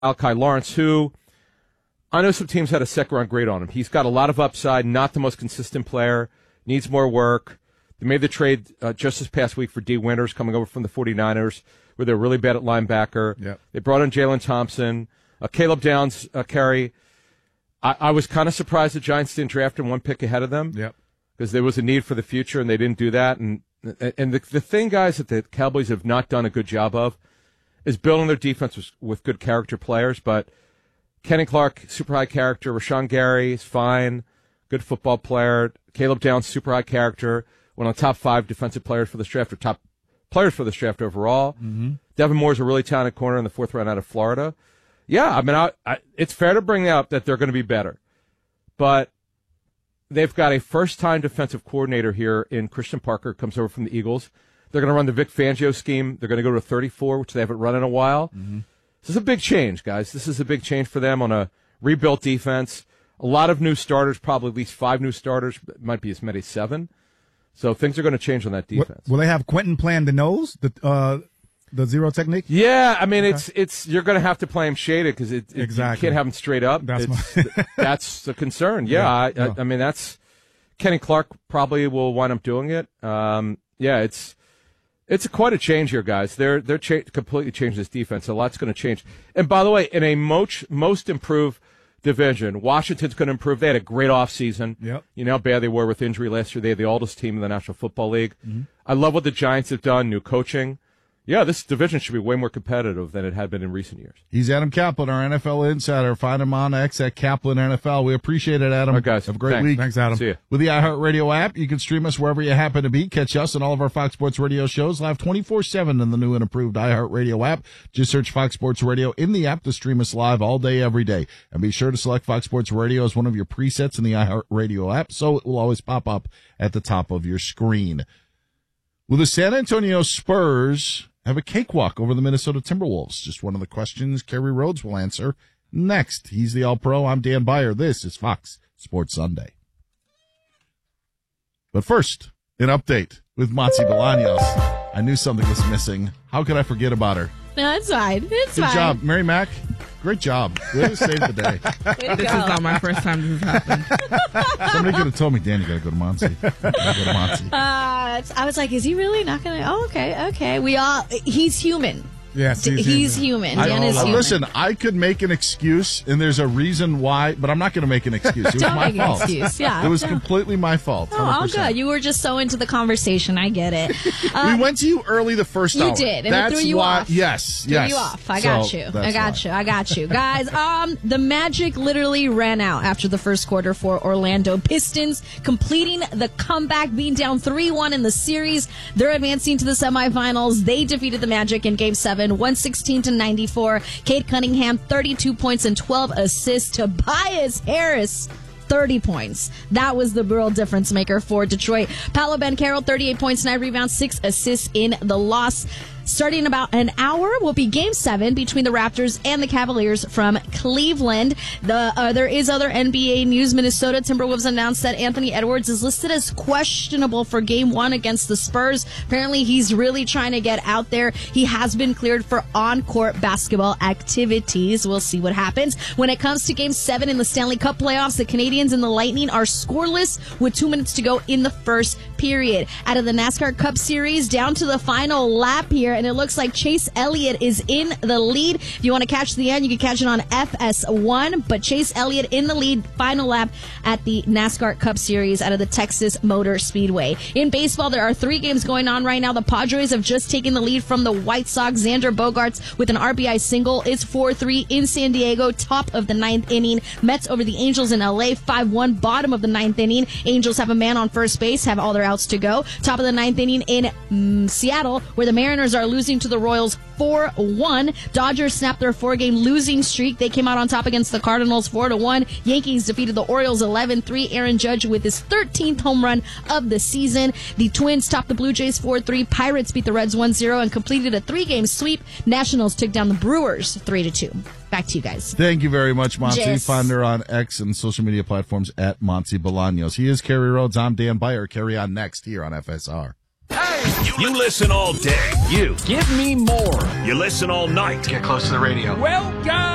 Malachi Lawrence, who I know some teams had a second-round grade on him. He's got a lot of upside, not the most consistent player, needs more work. They made the trade just this past week for D. Winters coming over from the 49ers, where they're really bad at linebacker. Yep. They brought in Jalen Thompson. Caleb Downs, Kerry. I was kind of surprised the Giants didn't draft him one pick ahead of them. Yep. Because there was a need for the future, and they didn't do that. And the thing, guys, that the Cowboys have not done a good job of is building their defense with good character players. But Kenny Clark, super high character. Rashawn Gary is fine, good football player. Caleb Downs, super high character. One of the top 5 defensive players for this draft, or top players for this draft overall. Mm-hmm. Devin Moore's a really talented corner in the 4th round out of Florida. Yeah, I mean, it's fair to bring up that they're going to be better. But they've got a first-time defensive coordinator here in Christian Parker, comes over from the Eagles. They're going to run the Vic Fangio scheme. They're going to go to 34, which they haven't run in a while. Mm-hmm. This is a big change, guys. This is a big change for them on a rebuilt defense. A lot of new starters, probably at least 5 new starters. It might be as many as 7. So things are going to change on that defense. Will they have Quentin playing the nose, the zero technique? Yeah, I mean, it's you're going to have to play him shaded because you can't have him straight up. That's the concern. Yeah, I mean, that's Kenny Clark probably will wind up doing it. It's quite a change here, guys. They're completely changed this defense. A lot's going to change. And by the way, in a most improved division, Washington's going to improve. They had a great offseason. Yep. You know how bad they were with injury last year. They had the oldest team in the National Football League. Mm-hmm. I love what the Giants have done, new coaching. Yeah, this division should be way more competitive than it had been in recent years. He's Adam Kaplan, our NFL insider. Find him on X at Kaplan NFL. We appreciate it, Adam. All right, guys. Have a great week. Thanks, Adam. See you. With the iHeartRadio app, you can stream us wherever you happen to be. Catch us and all of our Fox Sports Radio shows live 24/7 in the new and improved iHeartRadio app. Just search Fox Sports Radio in the app to stream us live all day, every day. And be sure to select Fox Sports Radio as one of your presets in the iHeartRadio app, so it will always pop up at the top of your screen. Will the San Antonio Spurs have a cakewalk over the Minnesota Timberwolves? Just one of the questions Kerry Rhodes will answer next. He's the All-Pro. I'm Dan Beyer. This is Fox Sports Sunday. But first, an update with Monty Bolaños. I knew something was missing. How could I forget about her? No, it's fine. It's Good fine. job. Mary Mack, great job. Way to save the day. This is not my first time this has happened. Somebody could have told me, Dan, you got to go to Monty. I was like, is he really not going to? Oh, okay. He's human. Yes, he's human. Dan is human. Listen, I could make an excuse, and there's a reason why, but I'm not going to make an excuse. It was Don't my make fault. an excuse. Yeah. It was completely my fault. Oh, all 100%. good. You were just so into the conversation. I get it. We went to you early the first hour. You did, and That's it threw you why, off. Yes. Threw you off. I got you. Guys, the magic literally ran out after the first quarter for Orlando Pistons, completing the comeback, being down 3-1 in the series. They're advancing to the semifinals. They defeated the Magic in Game 7, 116-94. Cade Cunningham, 32 points and 12 assists. Tobias Harris, 30 points. That was the real difference maker for Detroit. Paolo Banchero, 38 points, 9 rebounds, 6 assists in the loss. Starting in about an hour will be Game 7 between the Raptors and the Cavaliers from Cleveland. There is other NBA news. Minnesota Timberwolves announced that Anthony Edwards is listed as questionable for Game 1 against the Spurs. Apparently, he's really trying to get out there. He has been cleared for on-court basketball activities. We'll see what happens. When it comes to Game 7 in the Stanley Cup playoffs, the Canadians and the Lightning are scoreless with 2 minutes to go in the first period. Out of the NASCAR Cup Series, down to the final lap here, and it looks like Chase Elliott is in the lead. If you want to catch the end, you can catch it on FS1, but Chase Elliott in the lead, final lap at the NASCAR Cup Series out of the Texas Motor Speedway. In baseball, there are 3 games going on right now. The Padres have just taken the lead from the White Sox. Xander Bogaerts with an RBI single. It's 4-3 in San Diego, top of the 9th inning. Mets over the Angels in LA, 5-1, bottom of the 9th inning. Angels have a man on first base, have all their outs to go. Top of the 9th inning in Seattle, where the Mariners are losing to the Royals 4-1. Dodgers snapped their 4-game losing streak. They came out on top against the Cardinals 4-1. Yankees defeated the Orioles 11-3. Aaron Judge with his 13th home run of the season. The Twins topped the Blue Jays 4-3. Pirates beat the Reds 1-0 and completed a 3-game sweep. Nationals took down the Brewers 3-2. Back to you guys. Thank you very much, Monty. Yes. Find her on X and social media platforms at Monty Bolaños. He is Kerry Rhodes. I'm Dan Beyer. Carry on next here on FSR. You listen all day. You give me more. You listen all night. Get close to the radio. Well, guys.